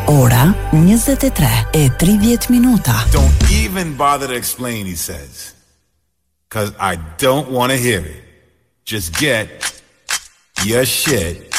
Ora 23:30. Don't even bother to explain, he says. 'Cause I don't want to hear it. Just get your shit